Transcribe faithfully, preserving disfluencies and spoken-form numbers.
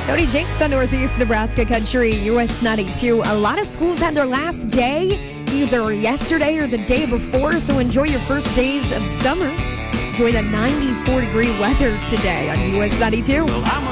Cody Jakes on Northeast Nebraska Country, U S ninety-two. A lot of schools had their last day either yesterday or the day before, so enjoy your first days of summer. Enjoy the ninety-four degree weather today on U S ninety-two. Well, I'm